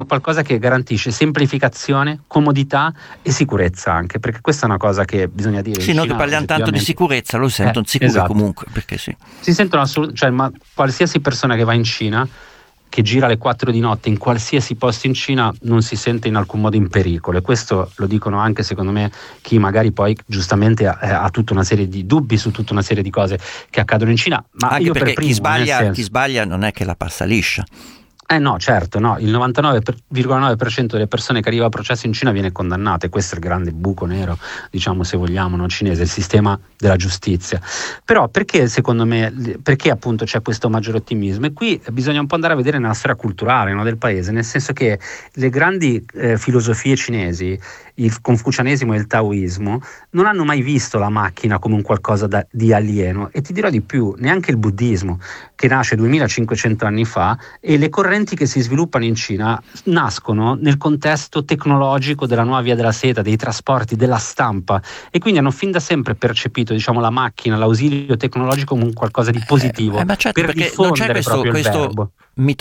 qualcosa che garantisce semplificazione, comodità e sicurezza anche, perché questa è una cosa che bisogna dire. Sì, noi che parliamo tanto di sicurezza, lo sentono sicuri, esatto. comunque, perché sì. Si sentono cioè, ma qualsiasi persona che va in Cina, che gira alle 4 di notte in qualsiasi posto in Cina, non si sente in alcun modo in pericolo, e questo lo dicono anche, secondo me, chi magari poi giustamente ha tutta una serie di dubbi su tutta una serie di cose che accadono in Cina, ma anche io perché per primo, chi sbaglia non è che la passa liscia. No, certo, no, il 99,9% delle persone che arriva a processo in Cina viene condannata, e questo è il grande buco nero, diciamo, se vogliamo, no, cinese, il sistema della giustizia. Però perché, secondo me, perché appunto c'è questo maggiore ottimismo? E qui bisogna un po' andare a vedere nella storia culturale, no, del paese, nel senso che le grandi filosofie cinesi, il confucianesimo e il taoismo, non hanno mai visto la macchina come un qualcosa di alieno, e ti dirò di più, neanche il buddismo, che nasce 2500 anni fa, e le correnti che si sviluppano in Cina nascono nel contesto tecnologico della nuova via della seta, dei trasporti, della stampa, e quindi hanno fin da sempre percepito, diciamo, la macchina, l'ausilio tecnologico come un qualcosa di positivo, ma certo, per perché non c'è diffondere proprio il verbo.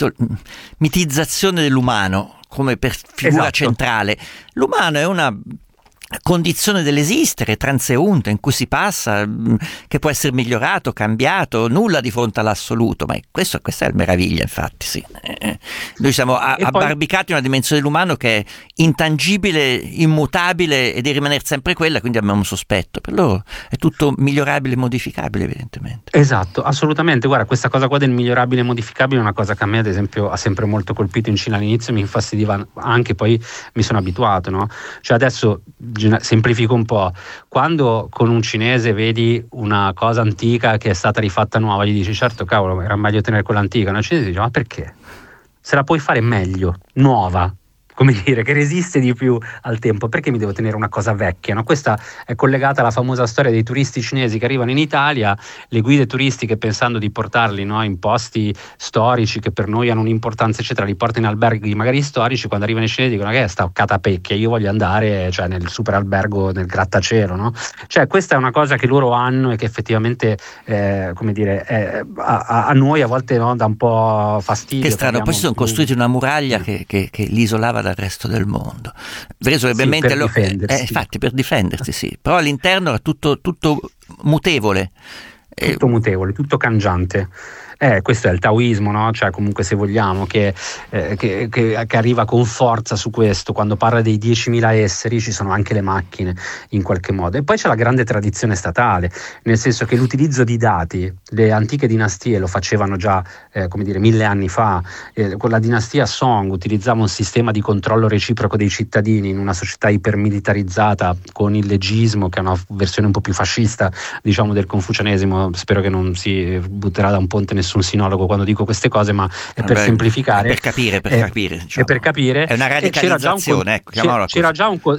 Mitizzazione dell'umano come per figura Esatto. centrale. L'umano è una condizione dell'esistere transeunte in cui si passa, che può essere migliorato, cambiato, nulla di fronte all'assoluto, ma questa è la meraviglia, infatti, sì. Noi siamo abbarbicati in una dimensione dell'umano che è intangibile, immutabile, e deve rimanere sempre quella, quindi abbiamo un sospetto. Per loro è tutto migliorabile e modificabile, evidentemente. Esatto, assolutamente. Guarda, questa cosa qua del migliorabile e modificabile è una cosa che a me, ad esempio, ha sempre molto colpito in Cina all'inizio, mi infastidiva anche, poi mi sono abituato, no? Cioè adesso semplifico un po', quando con un cinese vedi una cosa antica che è stata rifatta nuova, gli dici certo, cavolo, era meglio tenere quella antica, no? Il cinese dice ma perché? Se la puoi fare meglio, nuova, come dire, che resiste di più al tempo, perché mi devo tenere una cosa vecchia, no? Questa è collegata alla famosa storia dei turisti cinesi che arrivano in Italia, le guide turistiche, pensando di portarli, no, in posti storici che per noi hanno un'importanza eccetera, li portano in alberghi magari storici, quando arrivano i cinesi dicono che è sta catapecchia, io voglio andare, cioè, nel super albergo, nel grattacielo, no? Cioè questa è una cosa che loro hanno e che effettivamente come dire, a noi a volte, no, dà un po' fastidio. Che strano, poi si sono costruiti una muraglia che li isolava dal resto del mondo. Presumibilmente per difendersi. Infatti, per difendersi, sì. Però all'interno era tutto mutevole. Tutto mutevole, tutto cangiante. Questo è il taoismo, no? Cioè, comunque, se vogliamo, che arriva con forza su questo. Quando parla dei 10.000 esseri ci sono anche le macchine in qualche modo. E poi c'è la grande tradizione statale, nel senso che l'utilizzo di dati, le antiche dinastie lo facevano già 1000 anni fa. Con la dinastia Song utilizzava un sistema di controllo reciproco dei cittadini in una società ipermilitarizzata, con il legismo, che è una versione un po' più fascista, diciamo, del confucianesimo. Spero che non si butterà da un ponte nessun sinologo quando dico queste cose, ma è per semplificare, per capire, diciamo. È per capire. È una radicalizzazione, c'era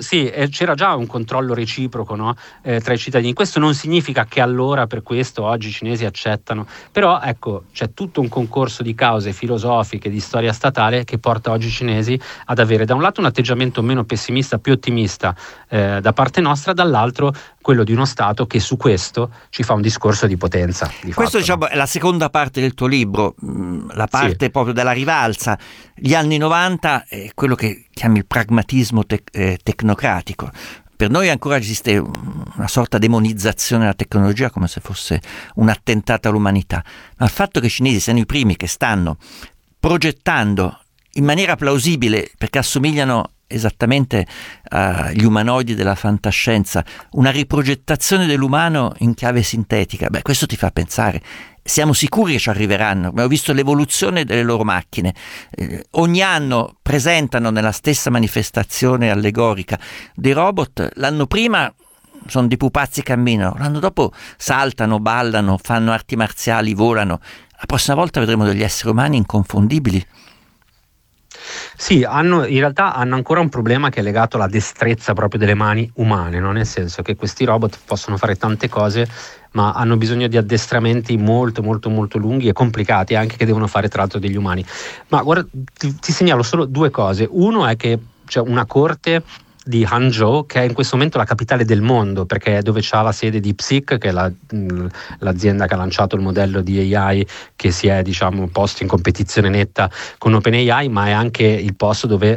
già un controllo reciproco, no? Tra i cittadini. Questo non significa che allora per questo oggi i cinesi accettano, però ecco, c'è tutto un concorso di cause filosofiche, di storia statale, che porta oggi i cinesi ad avere da un lato un atteggiamento meno pessimista, più ottimista da parte nostra, dall'altro quello di uno Stato che su questo ci fa un discorso di potenza. Questo fatto, diciamo, no? È la seconda parte del tuo libro, la parte proprio della rivalsa. Gli anni 90 è quello che chiami il pragmatismo tecnocratico. Per noi ancora esiste una sorta di demonizzazione della tecnologia come se fosse un attentato all'umanità, ma il fatto che i cinesi siano i primi che stanno progettando in maniera plausibile, perché assomigliano esattamente agli umanoidi della fantascienza, una riprogettazione dell'umano in chiave sintetica, questo ti fa pensare. Siamo sicuri che ci arriveranno. Abbiamo visto l'evoluzione delle loro macchine. Ogni anno presentano nella stessa manifestazione allegorica dei robot. L'anno prima sono dei pupazzi che camminano, l'anno dopo saltano, ballano, fanno arti marziali, volano. La prossima volta vedremo degli esseri umani inconfondibili. Sì, in realtà hanno ancora un problema che è legato alla destrezza proprio delle mani umane, no? Nel senso che questi robot possono fare tante cose, ma hanno bisogno di addestramenti molto molto molto lunghi e complicati, anche, che devono fare tra l'altro degli umani. Ma guarda, ti segnalo solo due cose. Uno è che c'è una corte di Hangzhou, che è in questo momento la capitale del mondo, perché è dove c'ha la sede di DeepSeek, che è l'azienda che ha lanciato il modello di AI, che si è, diciamo, posto in competizione netta con OpenAI, ma è anche il posto dove